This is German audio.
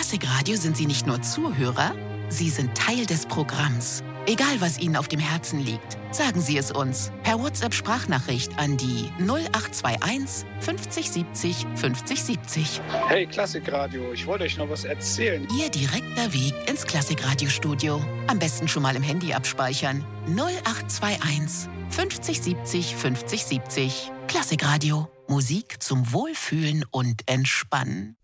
Klassikradio sind Sie nicht nur Zuhörer, Sie sind Teil des Programms. Egal, was Ihnen auf dem Herzen liegt, sagen Sie es uns per WhatsApp-Sprachnachricht an die 0821 50 70 50 70. Hey Klassikradio, ich wollte euch noch was erzählen. Ihr direkter Weg ins Klassikradio-Studio. Am besten schon mal im Handy abspeichern. 0821 50 70 50 70. Klassikradio. Musik zum Wohlfühlen und Entspannen.